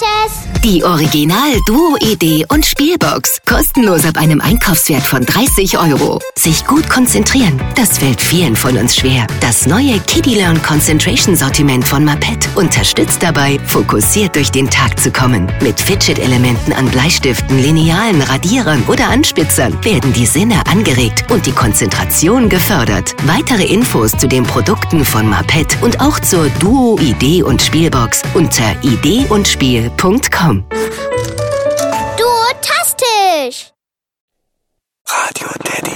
Tess. Die Original Duo Idee und Spielbox. Kostenlos ab einem Einkaufswert von 30 €. Sich gut konzentrieren, das fällt vielen von uns schwer. Das neue Kiddie Learn Concentration Sortiment von Maped unterstützt dabei, fokussiert durch den Tag zu kommen. Mit Fidget-Elementen an Bleistiften, Linealen, Radierern oder Anspitzern werden die Sinne angeregt und die Konzentration gefördert. Weitere Infos zu den Produkten von Maped und auch zur Duo Idee und Spielbox unter ideeundspiel.com. Duotastisch. Radio Dennis.